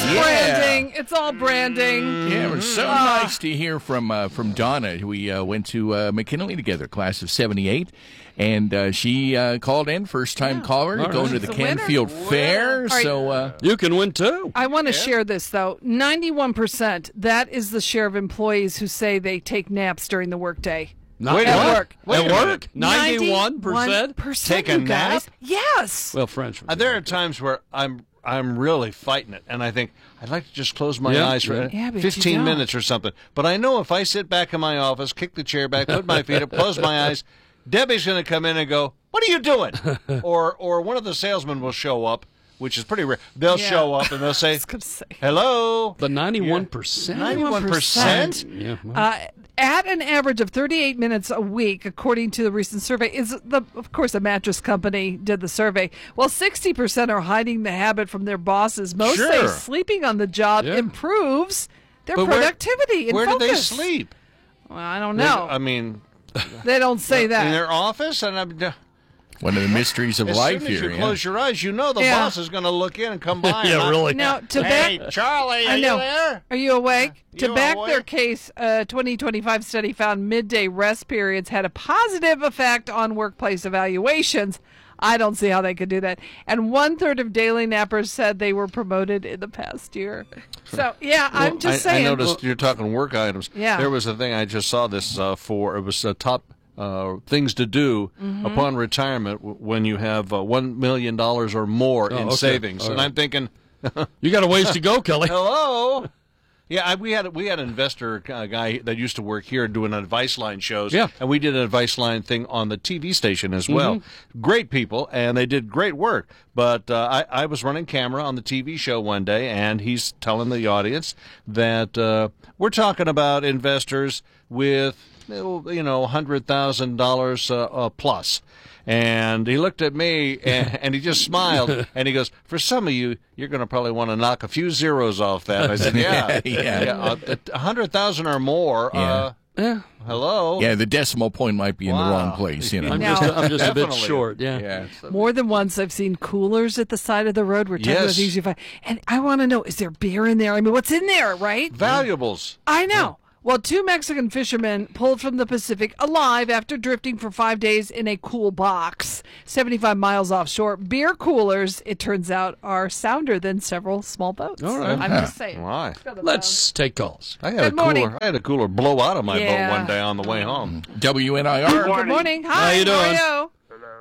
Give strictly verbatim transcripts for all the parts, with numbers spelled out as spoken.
yeah. branding. It's all branding. Yeah, it was so Ah. nice to hear from uh, from Donna. We uh, went to uh, McKinley together, class of seventy-eight, and uh, she uh, called in, first-time caller, All going right. to the She's a winner. Canfield Fair. right. So, uh, You can win too. I want to share this, though. ninety-one percent, that is the share of employees who say they take naps during the workday. Not Wait a what? minute. Work. At Wait a work? ninety-one percent? ninety-one percent, Take a you guys. nap? Yes. Well, French. Uh, there are times where I'm I'm really fighting it, and I think I'd like to just close my Yeah, eyes for yeah, but you fifteen don't. minutes or something. But I know if I sit back in my office, kick the chair back, put my feet up, close my eyes, Debbie's going to come in and go, "What are you doing?" or or one of the salesmen will show up, which is pretty rare. They'll Yeah. show up and they'll say, I was gonna say. "Hello." The ninety-one percent? ninety-one percent? Yeah. well, Uh, at an average of thirty-eight minutes a week, according to the recent survey, is the of course a mattress company did the survey. Well, sixty percent are hiding the habit from their bosses. Most say Sure. sleeping on the job Yeah. improves their But where- productivity and Where do they focus. sleep? Well, I don't know. I mean, They don't say in that. their office, and I'm. one of the mysteries of As life soon as here. you yeah. close your eyes, you know the Yeah. boss is going to look in and come by. and yeah, not- really. Now, to Hey, back, Charlie, are I know. you there? Are you awake? You to back their awake? case, a twenty twenty-five study found midday rest periods had a positive effect on workplace evaluations. I don't see how they could do that. And one third of daily nappers said they were promoted in the past year. So, yeah, I'm Well, just I, saying. I noticed you're talking work items. Yeah. There was a thing I just saw this uh, for. It was uh, top uh, things to do Mm-hmm. upon retirement w- when you have uh, one million dollars or more in okay. savings. All And right. I'm thinking, You got a ways to go, Kelly. hello. Yeah, I, we had we had an investor uh, guy that used to work here doing advice line shows. Yeah. and we did an advice line thing on the T V station as well. Mm-hmm. Great people, and they did great work. But uh, I, I was running camera on the T V show one day, and he's telling the audience that uh, we're talking about investors with you know one hundred thousand dollars uh, uh, plus. And he looked at me, and, and he just smiled, and he goes, "For some of you, you're going to probably want to knock a few zeros off that." I said, "Yeah, Yeah. yeah, uh, a hundred thousand or more. Uh, Yeah. hello, Yeah, the decimal point might be in the Wow. wrong place, you know. I'm Now- just, I'm just a bit Definitely. short. Yeah. yeah. More than once, I've seen coolers at the side of the road. We're talking about Yes. things you find. And I want to know, is there beer in there? I mean, what's in there, right? valuables." I know. Well, two Mexican fishermen pulled from the Pacific alive after drifting for five days in a cool box, seventy-five miles offshore. Beer coolers, it turns out, are sounder than several small boats. All right. I'm just saying. Why? Let's take calls. I had Good a morning. cooler. I had a cooler blow out of my Yeah. boat one day on the way home. W N I R. Good morning. Hi, How you doing? How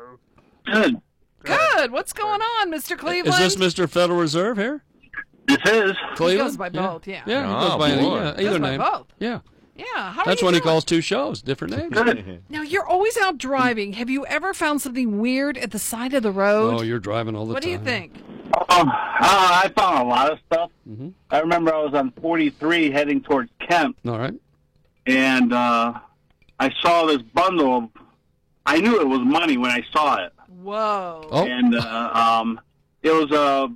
are you? Good. Good. What's going on, Mister Cleveland? Is this Mister Federal Reserve here? This is. He Cleveland? goes by yeah. both, yeah. Yeah, he Oh, goes by any, boy. yeah, Goes either by name. both. Yeah. Yeah. How are That's you when he doing? calls two shows, different names. Good. Now, you're always out driving. Have you ever found something weird at the side of the road? Oh, you're driving all the what do time. you think? Um, uh, I found a lot of stuff. Mm-hmm. I remember I was on forty-three heading towards Kent, All right. and uh, I saw this bundle of. I knew it was money when I saw it, Whoa. Oh. and uh, um, it was uh,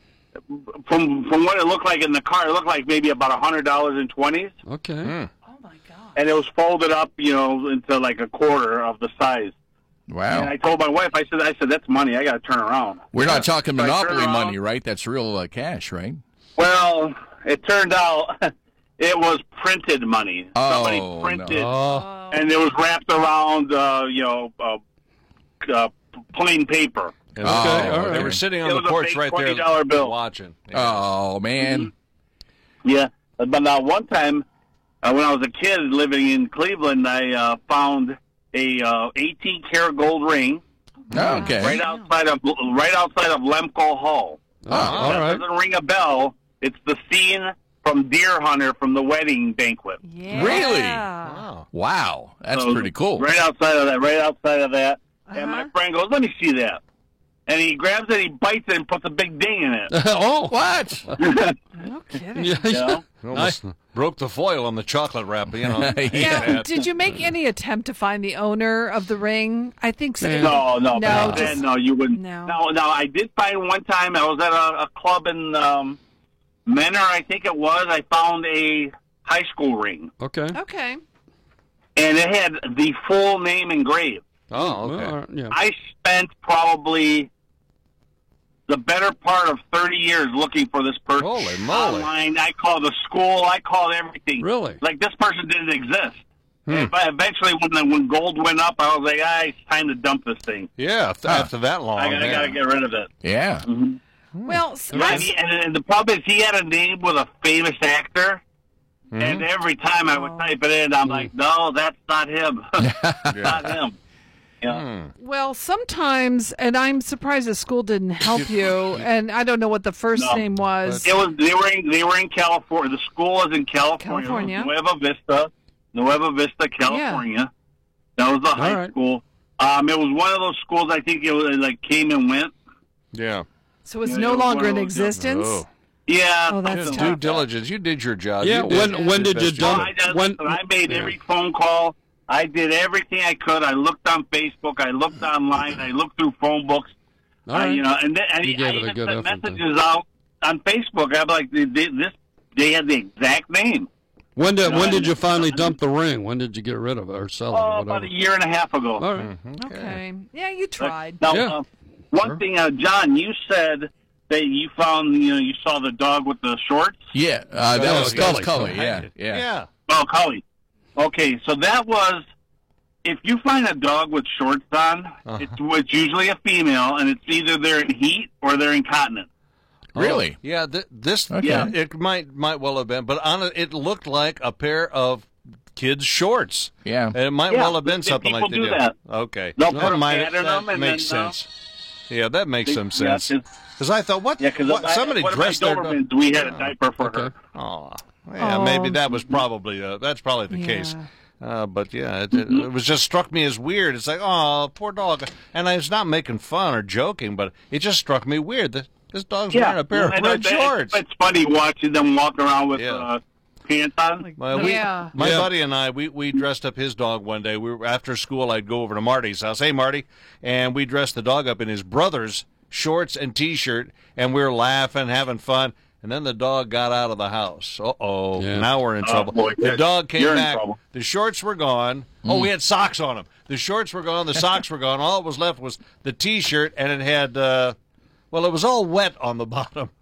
from from what it looked like in the car. It looked like maybe about a hundred dollars in twenties, Okay. Hmm. Oh, my God. and it was folded up, you know, into like a quarter of the size. Wow. And I told my wife, I said, I said that's money. I got to turn around. We're not talking So I monopoly turned around. money, right? That's real uh, cash, right? Well, it turned out it was printed money. Oh, Somebody printed, Oh. and it was wrapped around, uh, you know, uh, uh, plain paper. And Oh, they- all They right. were sitting It on the was a porch fake right there twenty dollar bill. watching. Oh, man. Yeah, but now one time uh, when I was a kid living in Cleveland, I uh, found a uh, eighteen karat gold ring Okay. right outside of right outside of Lemco Hall. Oh, all That right. doesn't ring a bell. It's the scene from Deer Hunter from the wedding banquet. Yeah. Really? Wow. Wow. That's So, pretty cool. Right outside of that, right outside of that. And my Uh-huh. friend goes, "Let me see that." And he grabs it, he bites it, and puts a big ding in it. oh. What? No kidding. Yeah. You know? Almost broke the foil on the chocolate wrap, you know. Now, Yeah. did you make any attempt to find the owner of the ring? I think so. Yeah. No, no, No, back just- then, no, you wouldn't. no. no, no. I did find one time. I was at a, a club in um, Menor, I think it was. I found a high school ring, Okay. Okay. and it had the full name engraved. Oh, okay. Well, all right, yeah. I spent probably the better part of thirty years looking for this person. Holy moly. Online, I called the school, I called everything. Really? Like, this person didn't exist. Hmm. But eventually, when the, when gold went up, I was like, ah, it's time to dump this thing. Yeah, th- after that long. I, gotta- I yeah. got to get rid of it. Yeah. Well, s- Yeah, and, he, and, and the problem is he had a name with a famous actor, Mm-hmm. and every time I would type it in, I'm like, no, that's not him. Not him. Yeah. well, sometimes, and I'm surprised the school didn't help you. And I don't know what the first No. name was. It was they were in, they were in California. The school was in California. California. Nueva Vista, Nueva Vista, California. That was the high right. school. Um, it was one of those schools. I think it was like came and went. Yeah. So it's Yeah, no it was longer one in of those existence. Oh. Yeah. Oh, that's Just tough. due diligence. You did your job. Yeah, You did when- the when did best you could. dump- I, just, When- I made yeah. every phone call. I did everything I could. I looked on Facebook. I looked online. I looked through phone books. All Uh, right. you know, and then and You I gave it a even good sent effort then. messages out on Facebook. I'm like, they, they, this. They had the exact name. When did No, when I did you didn't- finally dump the ring? When did you get rid of it or sell it Oh, or about whatever? a year and a half ago. All right. Okay. Yeah, you tried. Now, Yeah. uh, one Sure. thing, uh, John, you said that you found, you know, you saw the dog with the shorts. Yeah. Uh, that Oh, was Scully. Scully. Scully. Yeah. Yeah. Yeah. Oh, Cully. Okay, so that was, if you find a dog with shorts on, Uh-huh. it's, it's usually a female, and it's either they're in heat or they're incontinent. Really? Yeah, th- this Okay. yeah, it might might well have been, but on it, it looked like a pair of kids' shorts. Yeah. And it might Yeah, well have been they- something people like they do that. Okay, They'll that put a might- pad in that them and makes then, uh, sense. Yeah, that makes they- some yeah, sense. it's- Because I thought, what? Yeah, because what somebody one of my dressed their dog. Dobermans, we had a diaper for her. Oh, yeah, maybe Oh. that was probably uh, that's probably the Yeah. case. Uh, but yeah, it, it, it was just struck me as weird. It's like, oh, poor dog, and I was not making fun or joking, but it just struck me weird that this dog's wearing a pair of and red that- shorts. It's funny watching them walk around with Yeah. uh, pants on. Well, we, Yeah. my Yeah. buddy and I, we, we dressed up his dog one day. We were after school. I'd go over to Marty's house. Hey, Marty, and we dressed the dog up in his brother's shorts and T-shirt, and we were laughing, having fun. And then the dog got out of the house. Uh oh, Yeah. now we're in Oh, trouble. boy. The dog came You're in back. trouble. The shorts were gone. Oh, we had socks on them. The shorts were gone. The socks were gone. All that was left was the T-shirt, and it had, uh, well, it was all wet on the bottom.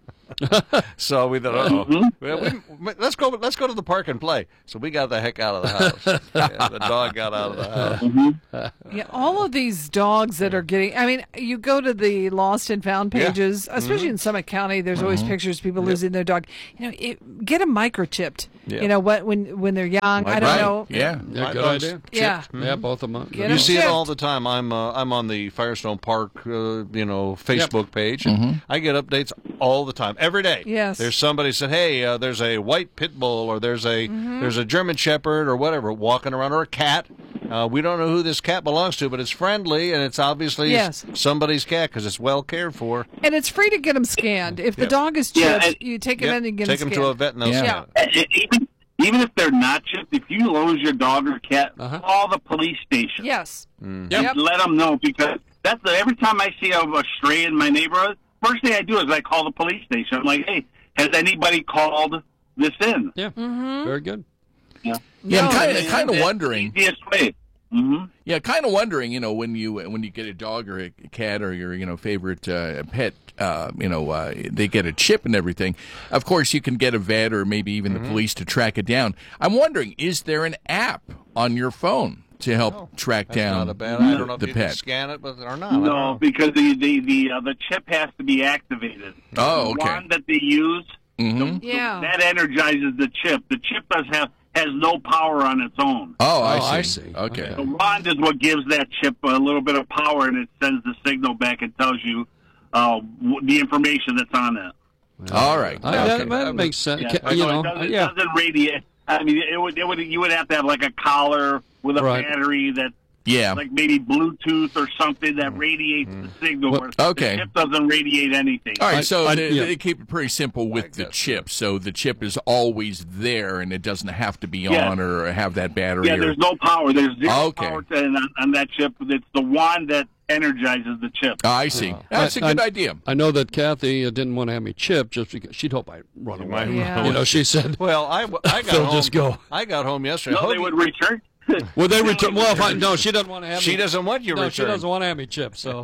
So we thought, oh, well, we, let's go. Let's go to the park and play. So we got the heck out of the house. Yeah, the dog got out of the house. Yeah, all of these dogs that are getting, I mean, you go to the lost and found Yeah. pages, especially in Summit County, there's always pictures of people losing their dog. You know, it, get them microchipped, Yeah. you know, what when when they're young. I don't Right. know. Yeah. Yeah, My good dog's idea. Yeah. Yeah, both of them. Get You 'em see it shipped. all the time. I'm uh, I'm on the Firestone Park, uh, you know, Facebook page, and I get updates all the time, every day. Yes. There's somebody said, hey, uh, there's a white pit bull, or there's a there's a German Shepherd, or whatever, walking around, or a cat. Uh, we don't know who this cat belongs to, but it's friendly, and it's obviously Yes. somebody's cat because it's well cared for. And it's free to get them scanned. If the Yeah. dog is Yeah, chipped, and- you take him Yep, in and get take them them scanned. to a vet, and they'll Yeah. scan it. And- and even even if they're not chipped, if you lose your dog or cat, Uh-huh. call the police station. Yes. Mm. Yep. Let them know, because that's the, every time I see a, a stray in my neighborhood, first thing I do is I call the police station. I'm like, hey, has anybody called this in? Yeah, very good. Yeah, I'm No, kind of And kind of that's wondering. the easiest way. Mm-hmm. Yeah, kind of wondering. You know, when you when you get a dog or a cat or your you know favorite uh, pet, uh, you know, uh, they get a chip and everything. Of course, you can get a vet or maybe even the police to track it down. I'm wondering, is there an app on your phone to help track That's down not a bad. I don't know if the you can pet? scan it, but or not. I don't No, know. because the the the, uh, the chip has to be activated. Oh, The okay. wand that they use, Mhm. the- Yeah. that energizes the chip. The chip does have has no power on its own. Oh, I Oh, see. I see. Okay. Okay. The wand is what gives that chip a little bit of power, and it sends the signal back and tells you uh, w- the information that's on it. All right. I, that, Okay. that makes sense. Yeah. Ca- You So know, it doesn't, it yeah. doesn't radiate. I mean, it would, it would, you would have to have like a collar with a Right. battery that, Yeah. like maybe Bluetooth or something that radiates the signal. Well, where okay. The chip doesn't radiate anything. All right, I- so I- they, yeah. they keep it pretty simple with the guess chip. So the chip is always there, and it doesn't have to be Yeah. on or have that battery. Yeah, or, there's no power. There's zero Okay. power to, on, on that chip. It's the wand that energizes the chip. I see. That's a I- good I- idea. I know that Kathy uh, didn't want to have me chipped just because she'd hope I'd run away. might Yeah. You know, she said, Well, I, I got Phil, home. just go. I got home yesterday. No, they Hoagie- would return. "Well, they return." Well, if I, no, she doesn't want to have She me. doesn't want you No, she returned. doesn't want to have me chipped. So,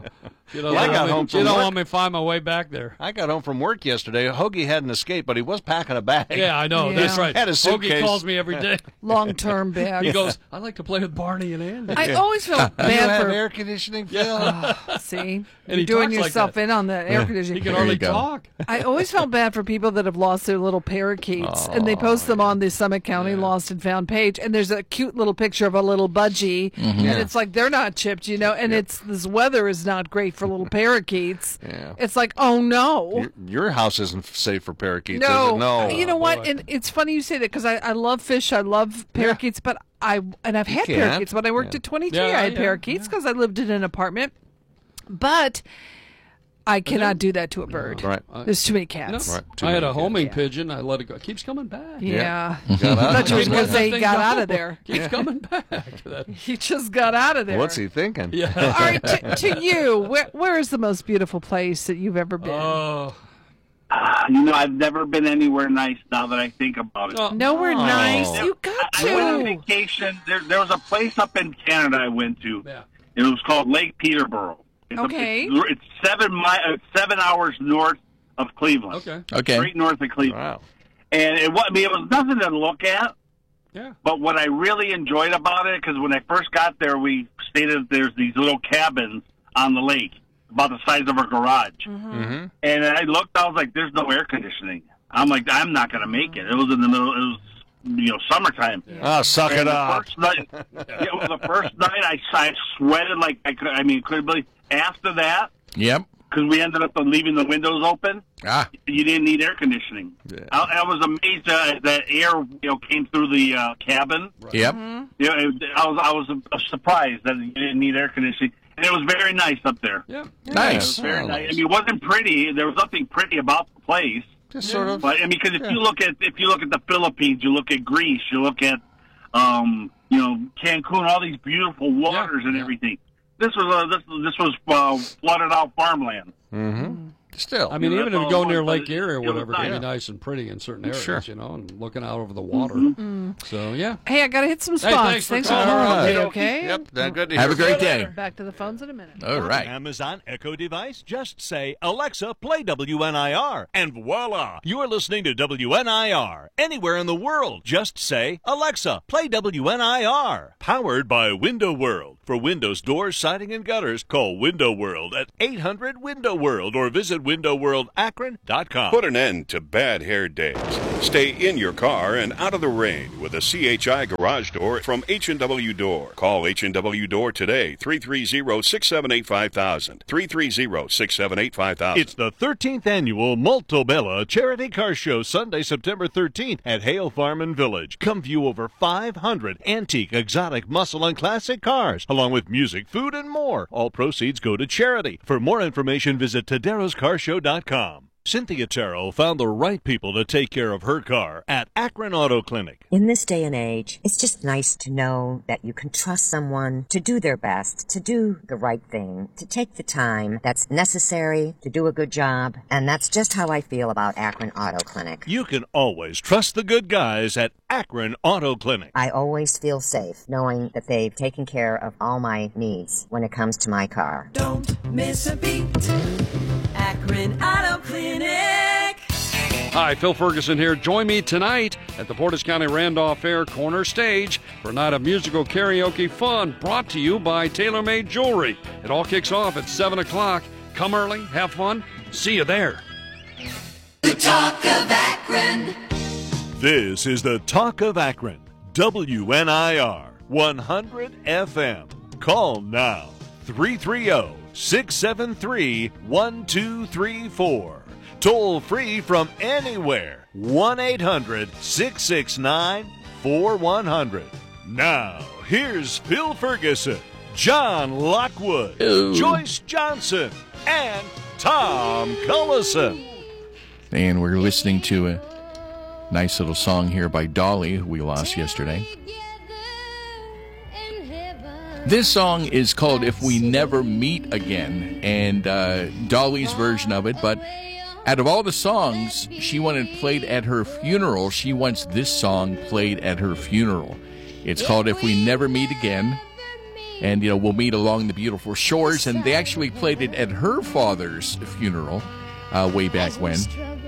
You know, Well, I you got want me- home from You don't work. want me to find my way back there. I got home from work yesterday. Hoagie hadn't escaped, but he was packing a bag. Yeah, I know. Yeah. That's right. Had a suitcase. Hoagie calls me every day. Long-term bag. He goes, I like to play with Barney and Andy. I always felt Do you bad have for. air conditioning, Phil? See, And he you're doing talks like yourself that. in on the air conditioning. He can There hardly you go. talk. I always felt bad for people that have lost their little parakeets, and they post them on the Summit County Lost and Found page. And there's a cute little picture of a little budgie, and it's like they're not chipped, you know. And it's this weather is not great for little parakeets. Yeah. It's like, oh no. Your, your house isn't safe for parakeets, is No, it? No. you know what? boy. And it's funny you say that because I, I love fish. I love parakeets, but I and I've had can't. parakeets. When I worked Yeah. at twenty-three, Yeah, I had yeah, parakeets because I lived in an apartment. But I cannot do that to a bird. Right. There's too many No. cats. Right. Too I had many a kids. homing Yeah. pigeon. I let it go. It keeps coming back. Yeah. Got I out. thought you were Just going let to say that he thing got go. out of there. Keeps coming back. That- He just got out of there. What's he thinking? yeah. All right, to, to you, where, where is the most beautiful place that you've ever been? Oh. You know, I've never been anywhere nice now that I think about it. Oh. Nowhere Oh. nice. You got I went on to. vacation. There, there was a place up in Canada I went to. Yeah. It was called Lake Peterborough. It's Okay. A, it's, it's seven mi- uh, seven hours north of Cleveland. Okay. Okay. Straight north of Cleveland. Wow. And it, wa- I mean, it was nothing to look at. Yeah. But what I really enjoyed about it, because when I first got there, we stayed at there's these little cabins on the lake, about the size of a garage. Mm-hmm. And I looked, I was like, "There's no air conditioning." I'm like, "I'm not going to make it." It was in the middle. It was, you know, summertime. Oh, suck And it the up. first night, it was the first night I, I sweated like I could. I mean, couldn't believe. After that, Yep. because we ended up leaving the windows open, Ah. you didn't need air conditioning. Yeah. I, I was amazed uh, that air, you know, came through the uh, cabin. Yep. You know, it, I was I was uh, surprised that you didn't need air conditioning, and it was very nice up there. Yeah. It was Nice. very Oh, nice. I mean, it wasn't pretty. There was nothing pretty about the place. Just sort of. But I mean, because if you look at if you look at the Philippines, you look at Greece, you look at um, you know Cancun, all these beautiful waters and yeah. everything. This was uh, this this was uh, flooded out farmland. Mm-hmm. Still. I mean, You know, even that's if you all go it near was, Lake but it- Erie or it was whatever, it can be nice. nice and pretty in certain areas, Sure. you know, and looking out over the water. So, yeah. Hey, I got to hit some Hey, spots. thanks for thanks for calling. calling All me, right. okay? Yep. That good to Have a hear. great day. Back to the phones in a minute. All right. Amazon Echo device, just say, Alexa, play W N I R, and voila, you're listening to W N I R. Anywhere in the world, just say, Alexa, play W N I R. Powered by Window World. For windows, doors, siding, and gutters, call Window World at eight hundred window world or visit window world akron dot com. Put an end to bad hair days. Stay in your car and out of the rain with a C H I garage door from H and W Door. Call H and W Door today, three three zero, six seven eight, five thousand, three three zero, six seven eight, five thousand. It's the thirteenth annual Multobella Charity Car Show, Sunday, September thirteenth at Hale Farm and Village. Come view over five hundred antique, exotic, muscle, and classic cars, along with music, food, and more. All proceeds go to charity. For more information, visit Taderos Car Show dot com. Cynthia Terrell found the right people to take care of her car at Akron Auto Clinic. In this day and age, it's just nice to know that you can trust someone to do their best, to do the right thing, to take the time that's necessary to do a good job. And that's just how I feel about Akron Auto Clinic. You can always trust the good guys at Akron Auto Clinic. I always feel safe knowing that they've taken care of all my needs when it comes to my car. Don't miss a beat. Akron Auto Clinic. Hi, Phil Ferguson here. Join me tonight at the Portage County Randolph Fair Corner Stage for a night of musical karaoke fun brought to you by TaylorMade Jewelry. It all kicks off at seven o'clock. Come early, have fun. See you there. The talk of Akron. This is the Talk of Akron, W N I R one hundred F M. Call now, three three zero, six seven three, one two three four. Toll free from anywhere, one eight hundred, six six nine, four one zero zero. Now, here's Phil Ferguson, John Lockwood, Ooh. Joyce Johnson, and Tom Cullison. And we're listening to a nice little song here by Dolly, who we lost yesterday. This song is called If We Never Meet Again, and uh, Dolly's version of it, but out of all the songs she wanted played at her funeral, she wants this song played at her funeral. It's called If We Never Meet Again, And, you know, we'll meet along the beautiful shores. And they actually played it at her father's funeral uh, way back when.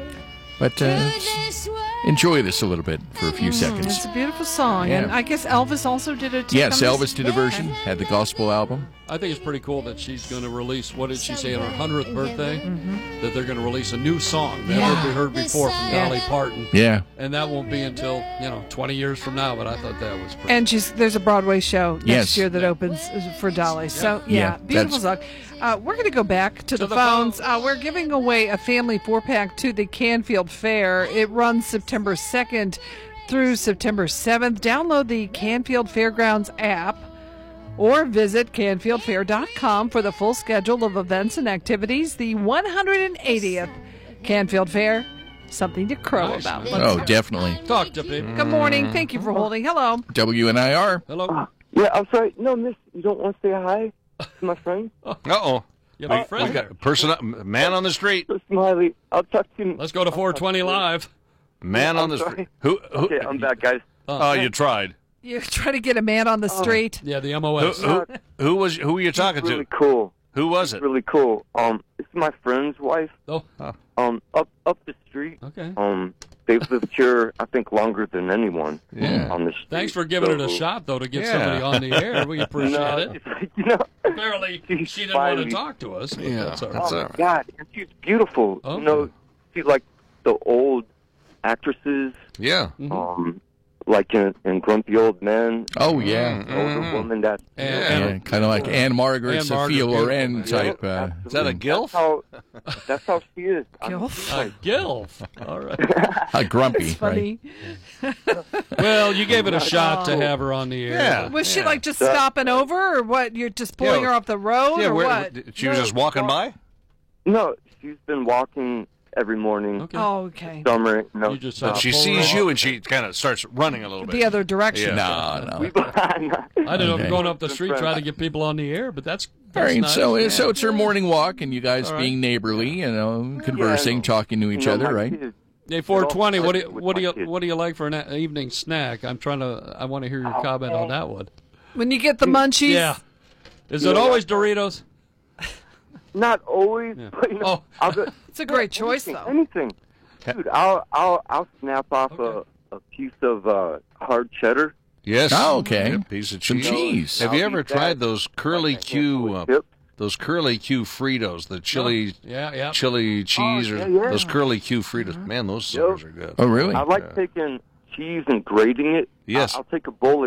But uh, enjoy this a little bit for a few seconds. It's a beautiful song. Yeah. And I guess Elvis also did it. Yes, Elvis did a version, had the gospel album. I think it's pretty cool that she's going to release, what did she say, on her hundredth birthday? Mm-hmm. That they're going to release a new song never Yeah. been heard before from Yeah. Dolly Parton. Yeah. And that won't be until, you know, twenty years from now, but I thought that was pretty And she's there's a Broadway show next Yes. year that opens for Dolly. So, yeah, Yeah, beautiful that's- song. Uh, we're going to go back to, the, the phones. phones. Uh, we're giving away a family four-pack to the Canfield Fair. It runs September second through September seventh. Download the Canfield Fairgrounds app or visit canfield fair dot com for the full schedule of events and activities. The one hundred eightieth Canfield Fair. Something to crow Nice, about. nice. Let's Oh, go. definitely. Talk to me. Good morning. Thank you for holding. Hello. W N I R. Hello. Yeah, I'm sorry. No, miss, you don't want to say hi to my friend? Uh-oh. You have a We friend? got a person, up- man on the street. So Smiley, I'll talk to you. Let's go to four twenty live. Man on the I'm sorry. street. Who? who Okay, I'm back, guys. Oh, you tried. You try to get a man on the street. Yeah, the M O Who, S. who, who was? Who were you talking Really to? cool. Who was it? Really cool. Um, it's my friend's wife. Oh, Um, up up the street. okay. Um, they've lived here, I think, longer than anyone. Yeah. On the street. Thanks for giving it a So- shot, though, to get Yeah. somebody on the air. We appreciate No, it. it's like, you know. Apparently, she's she didn't want to finally- talk to us. But Yeah, that's all right. that's Oh all my right. God, and she's beautiful. Okay. You know, she's like the old actresses. Yeah. Um, like in, in Grumpy Old Men. Oh, yeah. The older woman that. And, Yeah, and kind of like Anne Margaret, Anne Sophia Margaret, Loren beautiful, type. Uh, Is that a gilf? That's how, that's how she is. I'm Gilf. uh, Gilf. All right. uh, grumpy, It's funny. Well, you gave it a shot to have her on the air. Yeah. Was she Yeah. like just stopping over, or what? You're just pulling Yeah. her off the road, Yeah, or where, what? she was just walking by? No, she's been walking every morning. Okay. Oh, okay. Summer, no. You just no. uh, She pull her sees off. you and she kind of starts running a little bit. The other direction. Yeah. no, no. We, I don't know if Okay. I'm going up the street trying to get people on the air, but that's, All that's right, nice. so Yeah. so it's her morning walk, and you guys All right. being neighborly, you know, conversing, Yeah, I know. talking to each You know, other, my right? kids- Hey, four twenty. What do you, With what do my you kids. what do you like for an a- evening snack? I'm trying to. I want to hear your comment on that one. When you get the munchies. Yeah. Is You it know always Doritos? Not always, but you know, Oh. I'll go, It's a great choice, anything, though. Anything, dude. I'll I'll I'll snap off Okay. a, a piece of uh, hard cheddar. Yes. Oh, okay. Yeah, piece of Some cheese. cheese. Have you I'll ever eat tried that those curly like a Q, handful uh, of chips. those curly Q Fritos, the chili, Yeah, yeah. chili cheese, yeah, or yeah. those curly Q Fritos? Man, those suckers are good. Oh, really? I like Yeah. taking cheese and grating it. Yes. I, I'll take a bowl of